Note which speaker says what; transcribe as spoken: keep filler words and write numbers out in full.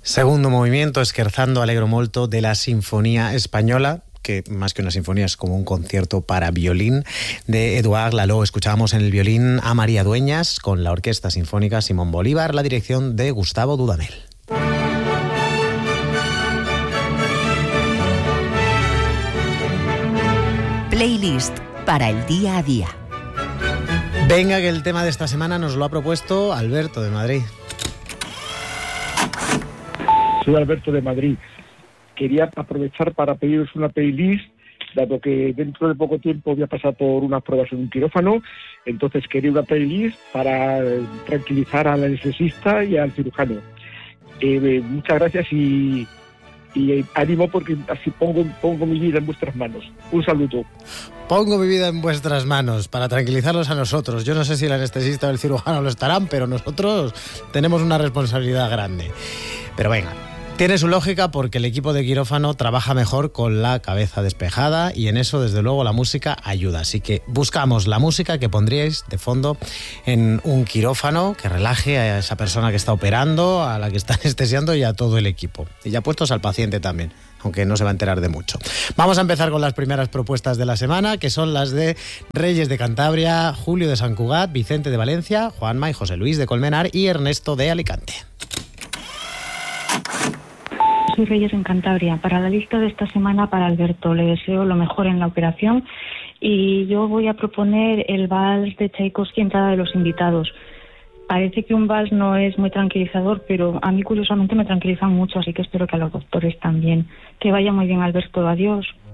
Speaker 1: Segundo movimiento, Scherzando allegro molto, de la Sinfonía Española, que más que una sinfonía es como un concierto para violín, de Édouard Lalo. Escuchábamos en el violín a María Dueñas, con la Orquesta Sinfónica Simón Bolívar, la dirección de Gustavo Dudamel.
Speaker 2: Playlist para el día a día.
Speaker 1: Venga, que el tema de esta semana nos lo ha propuesto Alberto de Madrid.
Speaker 3: Soy Alberto de Madrid. Quería aprovechar para pediros una playlist, dado que dentro de poco tiempo voy a pasar por unas pruebas en un quirófano. Entonces quería una playlist para tranquilizar al anestesista y al cirujano. Eh, muchas gracias y, y ánimo, porque así pongo, pongo mi vida en vuestras manos. Un saludo.
Speaker 1: Pongo mi vida en vuestras manos para tranquilizarlos a nosotros. Yo no sé si el anestesista o el cirujano lo estarán, pero nosotros tenemos una responsabilidad grande. Pero venga, tiene su lógica, porque el equipo de quirófano trabaja mejor con la cabeza despejada, y en eso desde luego la música ayuda. Así que buscamos la música que pondríais de fondo en un quirófano, que relaje a esa persona que está operando, a la que está anestesiando y a todo el equipo. Y ya puestos al paciente también, aunque no se va a enterar de mucho. Vamos a empezar con las primeras propuestas de la semana, que son las de Reyes de Cantabria, Julio de Sant Cugat, Vicente de Valencia, Juanma y José Luis de Colmenar y Ernesto de Alicante.
Speaker 4: Soy Reyes en Cantabria. Para la lista de esta semana, para Alberto, le deseo lo mejor en la operación, y yo voy a proponer el vals de Tchaikovsky, Entrada de los invitados. Parece que un vals no es muy tranquilizador, pero a mí curiosamente me tranquiliza mucho, así que espero que a los doctores también. Que vaya muy bien, Alberto. Adiós.